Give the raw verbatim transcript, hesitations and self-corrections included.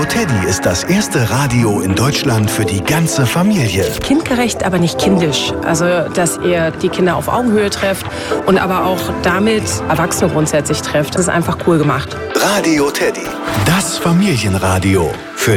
Teddy ist das erste Radio in Deutschland für die ganze Familie. Kindgerecht, aber nicht kindisch. Also, dass ihr die Kinder auf Augenhöhe trefft und aber auch damit Erwachsene grundsätzlich trefft. Das ist einfach cool gemacht. Radio Teddy, das Familienradio für